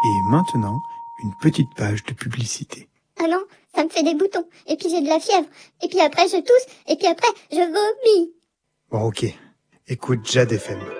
Et maintenant, une petite page de publicité. Ah non, ça me fait des boutons, et puis j'ai de la fièvre, et puis après je tousse, et puis après je vomis. Bon, ok. Écoute Jade FM.